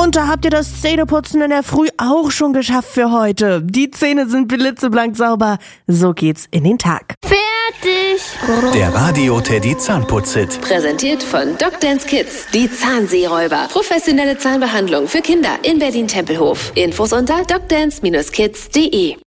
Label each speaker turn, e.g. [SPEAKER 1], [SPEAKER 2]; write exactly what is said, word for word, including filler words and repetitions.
[SPEAKER 1] Und da habt ihr das Zähneputzen in der Früh auch schon geschafft für heute. Die Zähne sind blitzeblank sauber. So geht's in den Tag.
[SPEAKER 2] Fertig.
[SPEAKER 3] Der Radio Teddy Zahnputz-Hit.
[SPEAKER 4] Präsentiert von Docdance Kids. Die Zahnseeräuber. Professionelle Zahnbehandlung für Kinder in Berlin-Tempelhof. Infos unter docdance Bindestrich kids punkt de.